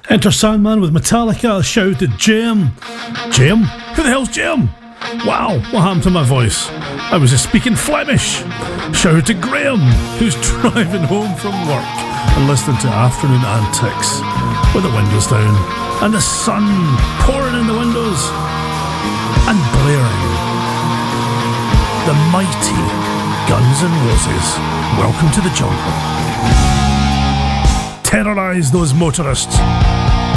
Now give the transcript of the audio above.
Enter Sandman with Metallica, shouted Jim. Jim? Who the hell's Jim? Wow, what happened to my voice? I was just speaking Flemish. Shouted Graham, who's driving home from work and listening to Afternoon Antics with the windows down and the sun pouring in the windows and blaring. The mighty Guns N' Roses, Welcome to the Jungle. Terrorise those motorists.